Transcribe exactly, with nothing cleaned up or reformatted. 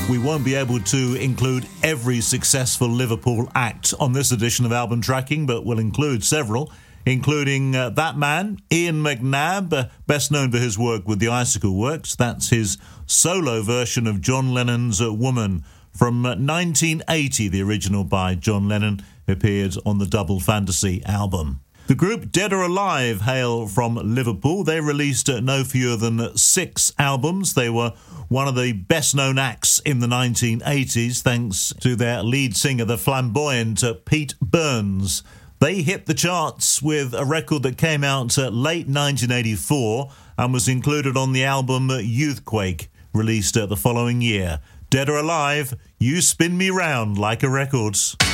We won't be able to include every successful Liverpool act on this edition of Album Tracking, but we'll include several, including uh, that man, Ian McNabb, uh, best known for his work with the Icicle Works. That's his solo version of John Lennon's uh, Woman from uh, nineteen eighty. The original by John Lennon appeared on the Double Fantasy album. The group Dead or Alive hail from Liverpool. They released uh, no fewer than six albums. They were one of the best-known acts in the nineteen eighties, thanks to their lead singer, the flamboyant uh, Pete Burns. They hit the charts with a record that came out uh, late nineteen eighty-four and was included on the album uh, Youthquake, released uh, the following year. Dead or Alive, You Spin Me Round Like a Record.